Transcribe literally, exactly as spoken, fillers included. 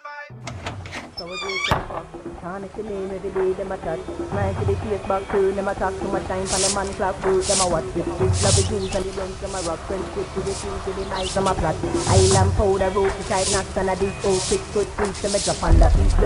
So we do some fuck. Can't make the name every day, them a chat. Man to the face back to them a talk too much time for the man clock do. Them a watch with this love the jeans and the guns, them a rock friendship to the things to the night, them a plot. Island powder, rope, the side knocks and a deep oh six foot trees, them a drop on the beat.